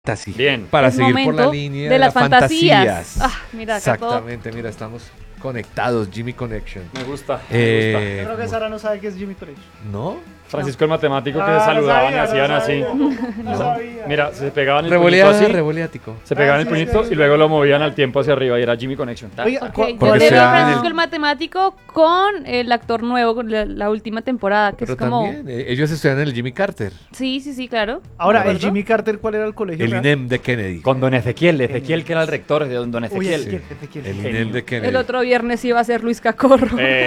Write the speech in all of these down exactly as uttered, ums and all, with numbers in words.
Fantasy. Bien. Para Es seguir por la momento línea de de, las las fantasías. fantasías. Ah, mira, acá todo- Exactamente, mira, estamos conectados, Jimmy Connection. Me gusta. me Eh, Yo creo que Sara no sabe qué es Jimmy Connection. ¿No? gusta. Francisco el matemático que Ah, no saludaban sabía, y hacían no así. sabía, no sabía. Mira, se pegaban el Revoleada, puñito así. revoliático. Se pegaban Ah, el sí, puñito sí, sí. y luego lo movían al tiempo hacia arriba y era Jimmy Connection. Ta. Oiga, Ok, ¿cu- yo cuál Porque le es- veo a sea en Francisco el- el matemático con el actor nuevo, con la, la última temporada, que Pero es como... también, eh, ellos estudian en el Jimmy Carter, Sí, sí, sí, claro. Ahora, ¿De el acuerdo? Jimmy Carter, ¿cuál era el colegio? el real? I N E M de Kennedy. Con don Ezequiel, Ezequiel que era el rector de don Uy, Ezequiel. Ezequiel, Ezequiel. El I N E M genio. de Kennedy. El otro viernes iba a ser Luis Cacorro. Eh,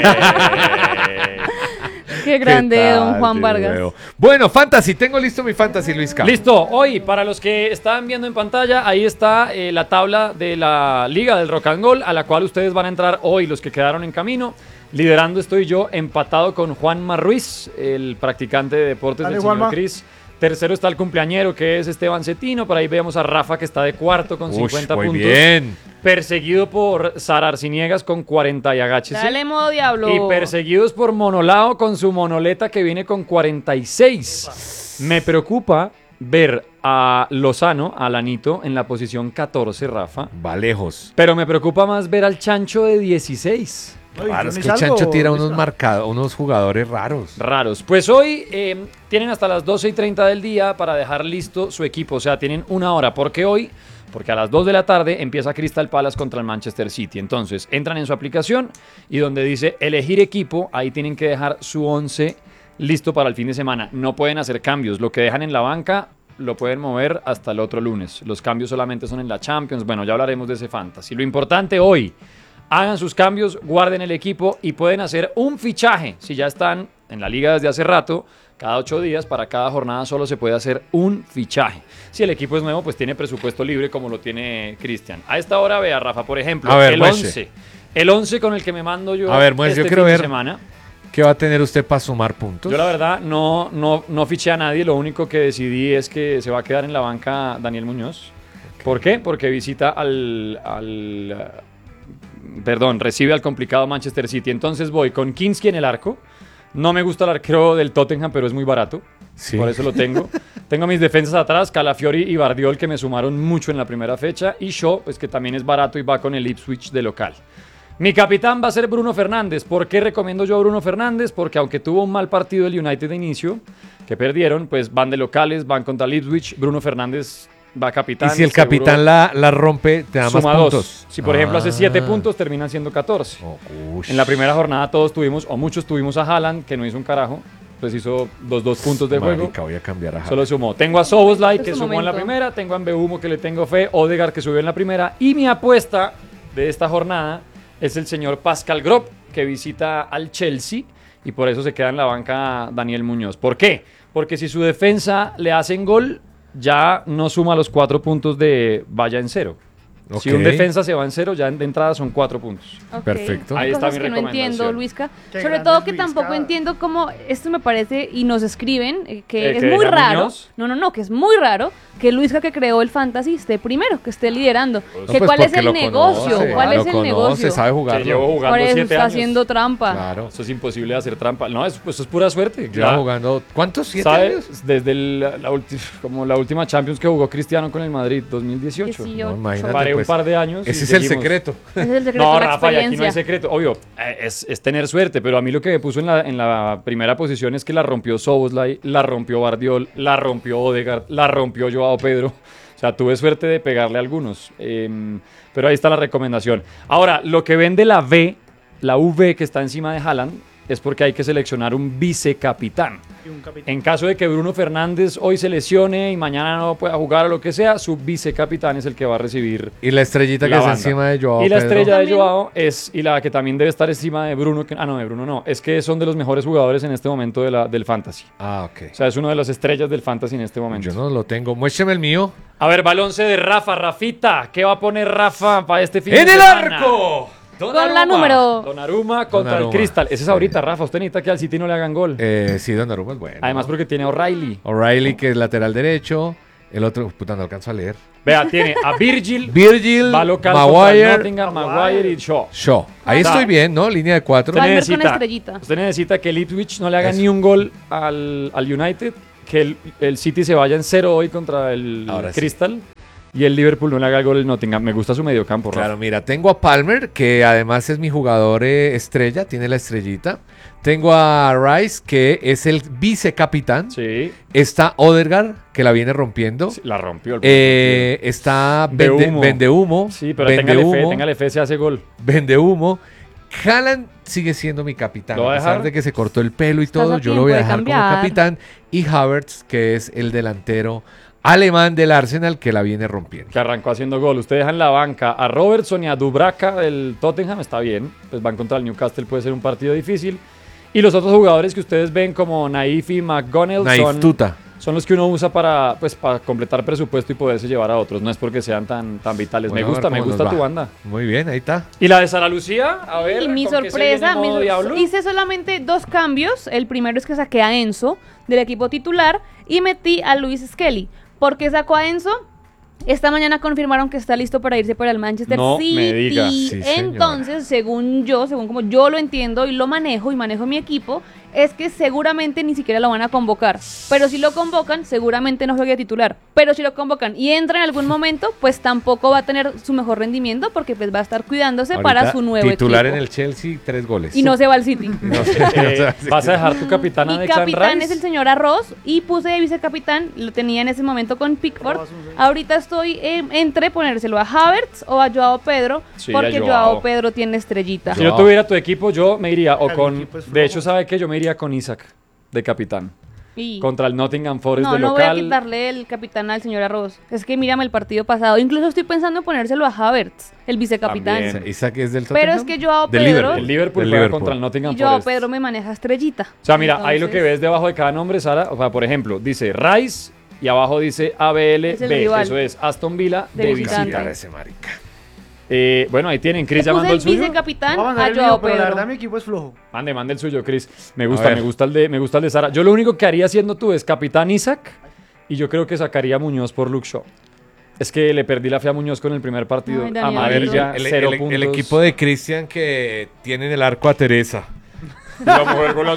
Qué grande, ¿Qué don tal, Juan te Vargas. veo? Bueno, Fantasy, tengo listo mi Fantasy, Luisca. Listo, hoy para los que están viendo en pantalla, ahí está eh, la tabla de la Liga del Rock and Roll, a la cual ustedes van a entrar hoy, los que quedaron en camino. Liderando estoy yo, empatado con Juanma Ruiz, el practicante de deportes Dale, del señor Juanma. Cris. Tercero está el cumpleañero, que es Esteban Cetino. Por ahí vemos a Rafa, que está de cuarto con Ush, cincuenta muy puntos. bien. Perseguido por Sara Arciniegas con cuarenta y agáchese. Dale, modo diablo. Y perseguidos por Monolao con su monoleta que viene con cuarenta y seis. Me preocupa ver a Lozano, a Lanito, en la posición catorce, Rafa. Va lejos. Pero me preocupa más ver al Chancho de dieciséis. Oye, Claro, yo es ni que el salgo, Chancho tira unos Luisca. marcados, unos jugadores raros. Raros. Pues hoy eh, tienen hasta las doce y treinta del día para dejar listo su equipo. O sea, tienen una hora. Porque hoy, porque a las dos de la tarde empieza Crystal Palace contra el Manchester City. Entonces, entran en su aplicación y donde dice elegir equipo, ahí tienen que dejar su once listo para el fin de semana. No pueden hacer cambios. Lo que dejan en la banca lo pueden mover hasta el otro lunes. Los cambios solamente son en la Champions. Bueno, ya hablaremos de ese fantasy. Lo importante hoy, hagan sus cambios, guarden el equipo y pueden hacer un fichaje. Si ya están en la liga desde hace rato, cada ocho días, para cada jornada solo se puede hacer un fichaje. Si el equipo es nuevo, pues tiene presupuesto libre como lo tiene Cristian. A esta hora, vea, Rafa, por ejemplo, A ver, el muestre. once. El once con el que me mando yo A ver, muestre, este yo quiero fin de ver. semana. ¿Qué va a tener usted para sumar puntos? Yo la verdad no, no, no fiché a nadie, lo único que decidí es que se va a quedar en la banca Daniel Muñoz. ¿Por qué? Porque visita al, al uh, perdón, recibe al complicado Manchester City. Entonces voy con Kinski en el arco. No me gusta el arquero del Tottenham, pero es muy barato. Sí. Por eso lo tengo. Tengo mis defensas atrás, Calafiori y Bardiol, que me sumaron mucho en la primera fecha. Y Shaw, pues que también es barato y va con el Ipswich de local. Mi capitán va a ser Bruno Fernández. ¿Por qué recomiendo yo a Bruno Fernández? Porque aunque tuvo un mal partido el United de inicio, que perdieron, pues van de locales, van contra el Ipswich. Bruno Fernández va capitán. Y si el seguro capitán la, la rompe, te da más suma puntos. dos. Si por ejemplo hace siete Ah. puntos, terminan siendo catorce. Oh, ush. En la primera jornada todos tuvimos, o muchos tuvimos a Haaland, que no hizo un carajo. Pues hizo los dos puntos de juego. Marica, voy a cambiar a Solo sumó. Tengo a Soboslai, Es que su sumó en la momento. primera. Tengo a Mbeumo, que le tengo fe. Odegaard, que subió en la primera. Y mi apuesta de esta jornada es el señor Pascal Gropp, que visita al Chelsea. Y por eso se queda en la banca Daniel Muñoz. ¿Por qué? Porque si su defensa le hacen gol, ya no suma los cuatro puntos de vaya en cero. Si Ok. un defensa se va en cero, ya de entrada son cuatro puntos. Ok. Perfecto. Ahí está Cosas mi que no recomendación. entiendo, Luisca. Qué Sobre grande todo es que Luisca. tampoco entiendo cómo esto me parece y nos escriben eh, que Eh, es que muy deja raro. Muñoz. No, no, no, que es muy raro que Luisca, que creó el fantasy, esté primero, que esté liderando. No, que pues ¿Cuál es porque el lo negocio? conoce, ¿Cuál lo es el conoce, negocio? sabe jugarlo. Que llevo jugando Por eso siete está años. haciendo trampa. Claro. Eso es imposible de hacer trampa. No, eso, eso es pura suerte. Lleva Ya, jugando. ¿Cuántos? ¿Siete ¿sabe? años? Desde el- la, ulti- como la última Champions que jugó Cristiano con el Madrid, dos mil dieciocho. dieciocho. No, imagínate, Paré pues. un par de años. y Ese es el seguimos. secreto. Ese es el secreto No, de la Rafa, y aquí no hay experiencia. secreto. Obvio, eh, es, es tener suerte, pero a mí lo que me puso en la, en la primera posición es que la rompió Soboslai, la rompió Bardiol, la rompió Odegaard, la rompió Joao Pedro. O sea, tuve suerte de pegarle a algunos. Eh, pero ahí está la recomendación. Ahora, lo que vende la V, la V que está encima de Haaland, es porque hay que seleccionar un vicecapitán. Y un capitán. En caso de que Bruno Fernández hoy se lesione y mañana no pueda jugar o lo que sea, su vicecapitán es el que va a recibir Y la estrellita que la está banda. encima de Joao Y la Pedro. estrella de También. Joao es, y la que también debe estar encima de Bruno, que, ah no, de Bruno no, es que son de los mejores jugadores en este momento de la, del Fantasy. Ah, ok. O sea, es una de las estrellas del Fantasy en este momento. Yo no lo tengo. Muéstrame el mío. A ver, balonce de Rafa, Rafita, ¿qué va a poner Rafa para este fin ¡En de el semana? arco! Con la número. Donnarumma contra Donnarumma. el Crystal. Ese es ahorita, Rafa, usted necesita que al City no le hagan gol. Eh, sí, Donnarumma es bueno. Además porque tiene a O'Reilly. O'Reilly, que es lateral derecho. El otro, puta, no alcanzo a leer. Vea, tiene a Virgil, Virgil, va local contra el Maguire, Nottingham, Maguire y Shaw. Shaw. Ahí Está. estoy bien, ¿no? Línea de cuatro. Usted Valverde con necesita, estrellita. usted necesita que el Ipswich no le haga Eso. ni un gol al, al United que el, el City se vaya en cero hoy contra el Ahora sí. Crystal y el Liverpool no le haga el gol el Nottingham. Me gusta su mediocampo, Rafa. Claro, mira, tengo a Palmer, que además es mi jugador eh, estrella, tiene la estrellita. Tengo a Rice, que es el vicecapitán. Sí, Está Odegaard, que la viene rompiendo. sí, la rompió el Eh, está De Vende, humo. Vende Humo. Sí, pero Vende téngale fe, Humo, téngale fe si hace gol. Vende Humo. Haaland sigue siendo mi capitán. ¿Lo va a a pesar dejar? de que se cortó el pelo y Estás todo, a yo lo voy a tiempo de dejar como cambiar. capitán. Y Havertz, que es el delantero alemán del Arsenal, que la viene rompiendo. Que arrancó haciendo gol. Usted deja en la banca a Robertson y a Dubraka del Tottenham, está bien. Pues van contra el Newcastle, puede ser un partido difícil. Y los otros jugadores que ustedes ven como Naif y McGonnell Naif son, Tuta. son los que uno usa para, pues, para completar presupuesto y poderse llevar a otros. No es porque sean tan, tan vitales. Bueno, me a ver gusta, me cómo nos gusta tu va. banda. Muy bien, ahí está. ¿Y la de Sara Lucía? A ver, Y mi ¿con qué se sorpresa, viene mi modo sor- Diablo? hice solamente dos cambios. El primero es que saqué a Enzo del equipo titular y metí a Luis Skelly. ¿Por qué sacó a Enzo? Esta mañana confirmaron que está listo para irse para el Manchester No City. me diga. Sí, señora. Entonces, según yo, según como yo lo entiendo y lo manejo y manejo mi equipo, es que seguramente ni siquiera lo van a convocar. Pero si lo convocan, seguramente no juegue titular. Pero si lo convocan y entra en algún momento, pues tampoco va a tener su mejor rendimiento porque pues va a estar cuidándose para Ahorita, su nuevo titular equipo. en el Chelsea, tres goles. Y no se va al City. No sé, Eh, no sé. ¿Vas a dejar tu capitán a Mi Declan capitán Rice? es el señor Arroz y puse de vicecapitán, lo tenía en ese momento con Pickford. Arroz, un seis. Ahorita estoy eh, entre ponérselo a Havertz o a Joao Pedro, Sí, porque a Joao. Joao. Pedro tiene estrellita. Si yo tuviera tu equipo, yo me iría o El con... equipo es De flojo. hecho, ¿sabe qué? Yo me iría con Isaac de capitán. Y- Contra el Nottingham Forest no, de no voy a local. quitarle el capitán al señor Arroz. Es que mírame el partido pasado. Incluso estoy pensando en ponérselo a Havertz, el vicecapitán. También. Isaac- Isaac es del Pero Tottenham. es que Joao Del Pedro- Liverpool. El Liverpool Del juega Liverpool. contra el Nottingham Y Joao Forest. Pedro me maneja estrellita. O sea, mira, ahí lo que Entonces, ves debajo de cada nombre, Sara, o sea, por ejemplo, dice Rice y abajo dice A B L Es el B. rival. Eso es Aston Villa De de, visitante. visita. Mira ese marica. Eh, bueno, ahí tienen. Chris Le llamando puse el el suyo. vicecapitán Voy a a mandar el Joao mío, pero la Pedro. verdad mi equipo es flojo. Mande, mande el suyo, Chris. Me gusta, ver. me gusta el de, me gusta el de Sara. Yo lo único que haría siendo tú es capitán Isaac y yo creo que sacaría a Muñoz por Luke Shaw. Es que le perdí la fe a Muñoz con el primer partido. Ay, Daniel. Amarilla, el, cero el- puntos. el equipo de Cristian que tiene en el arco a Teresa. La mujer con la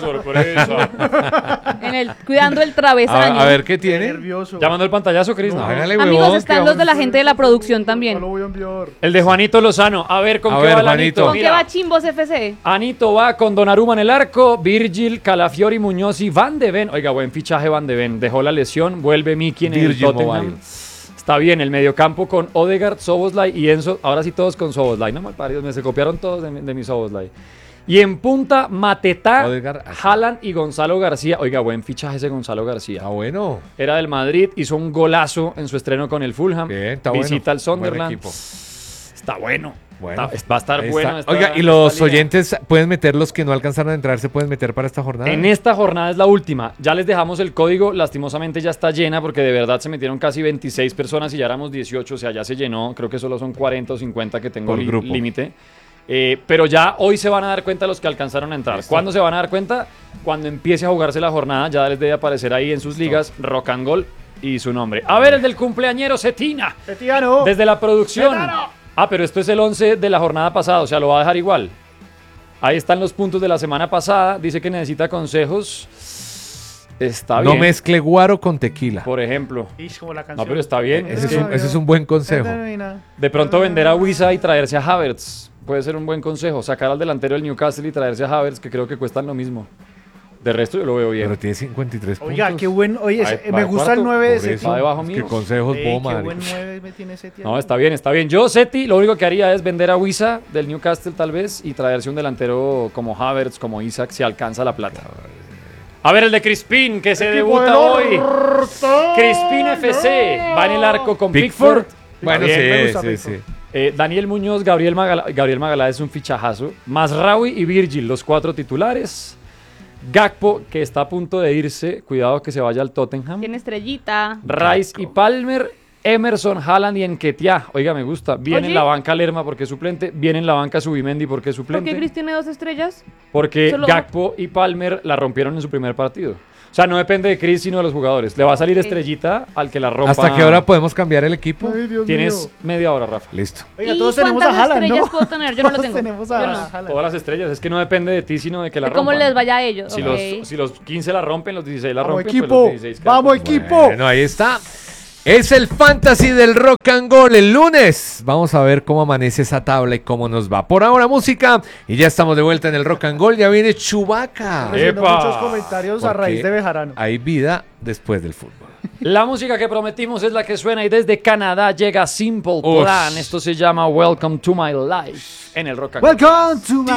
sorpresa. En el, cuidando el travesaño. A, a ver qué Qué tiene. nervioso. Llamando el pantallazo, Chris. No, No. Hágale, Amigos, huevón, que están vamos- los de la gente de la producción No también. lo voy a enviar. El de Juanito Lozano. A ver, ¿con A qué ver, va el Juanito. Anito? ¿Con qué Mira, va Chimbos F C? Anito va con Donnarumma en el arco, Virgil, Calafiori, Muñoz y Van de Ven. Oiga, buen fichaje Van de Ven. Dejó la lesión, vuelve Miki en el Virgil Tottenham. Mobile. Está bien, el mediocampo con Odegaard, Soboslai y Enzo. Ahora sí todos con Soboslai. No mal paridos, me se copiaron todos de, mi- de mi Soboslai. Y en punta, Matetá, Odegaard, así. Haaland y Gonzalo García. Oiga, buen fichaje ese Gonzalo García. Ah, bueno. Era del Madrid, hizo un golazo en su estreno con el Fulham. Bien, está bueno. Visita al Buen Sunderland. equipo. Está bueno. Bueno, Está- va a estar ahí bueno. está. esta- Oiga, y esta los liga. oyentes pueden meter los que no alcanzaron a entrar, se pueden meter para esta jornada. En esta jornada es la última. Ya les dejamos el código. Lastimosamente ya está llena porque de verdad se metieron casi veintiséis personas y ya éramos dieciocho. O sea, ya se llenó. Creo que solo son cuarenta o cincuenta que tengo Por li- grupo. límite. Eh, pero ya hoy se van a dar cuenta los que alcanzaron a entrar. Listo. ¿Cuándo se van a dar cuenta? Cuando empiece a jugarse la jornada. Ya les debe aparecer ahí en sus ligas Rock and Gold y su nombre. A ver, el del cumpleañero Cetina. Etiano. Desde la producción. ¡Metano! Ah, pero esto es el once de la jornada pasada, o sea, lo va a dejar igual. Ahí están los puntos de la semana pasada. Dice que necesita consejos. Está No bien. mezcle guaro con tequila. Por ejemplo. Ish, como la No, canción. pero está bien. Ese Es es, que un, ese es un buen consejo. de pronto vender a Wisa y traerse a Havertz. Puede ser un buen consejo. Sacar al delantero del Newcastle y traerse a Havertz, que creo que cuestan lo mismo. De resto yo lo veo bien. Pero tiene cincuenta y tres puntos. Oiga, qué buen. Oye, Ahí ese- va me de gusta cuarto. el nueve de Por ese eso, Va debajo es mío. que consejos, Ey, bo, qué marica. buen nueve me tiene ese No, está bien, está bien. Yo, Seti, lo único que haría es vender a Wisa del Newcastle tal vez y traerse un delantero como Havertz, como Isaac, si alcanza la plata. A ver el de Crispín, que se Equipo debuta del hoy. orto. Crispín F C va en el arco con Pickford. Pickford. Bueno, Bien, me sí, gusta sí, Pickford. sí. Eh, Daniel Muñoz, Gabriel Magala, Gabriel Magala es un fichajazo. Masraoui y Virgil, los cuatro titulares. Gakpo, que está a punto de irse. Cuidado que se vaya al Tottenham. Tiene estrellita. Rice y Palmer. Emerson, Haaland y Enquetia. Oiga, me gusta. Viene Oye. en la banca Lerma porque es suplente. Viene en la banca Subimendi porque es ¿Por suplente. qué Chris tiene dos estrellas? Porque Solo- Gakpo y Palmer la rompieron en su primer partido. O sea, no depende de Chris, sino de los jugadores. Le va a salir Ok. estrellita al que la rompa. ¿Hasta qué hora podemos cambiar el equipo? Ay, Dios Tienes mío. media hora, Rafa. Listo. Oiga, ¿Y todos tenemos a cuántas Haaland, estrellas ¿no? puedo tener? Yo no lo Todos tengo. tenemos Yo a no. Haaland. Todas las estrellas. Es que no depende de ti, sino de que la De cómo rompan. les vaya a ellos. Si, ok. los, si los quince la rompen, los dieciséis la Vamos, rompen. pues equipo. los dieciséis quedan Vamos, con- equipo. Bueno, ahí está. Es el fantasy del rock and roll el lunes. Vamos a ver cómo amanece esa tabla y cómo nos va. Por ahora música y ya estamos de vuelta en el rock and roll. Ya viene Chewbacca. Recibiendo ¡Epa! muchos comentarios a Porque raíz de Bejarano. Hay vida después del fútbol. La música que prometimos es la que suena y desde Canadá llega Simple Ush. Plan. Esto se llama Welcome to My Life en el Rock and Roll. Welcome to my